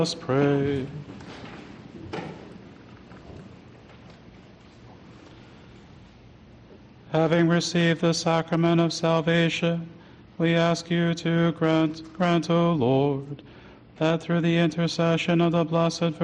us pray. Having received the sacrament of salvation, we ask you to grant, O Lord, that through the intercession of the Blessed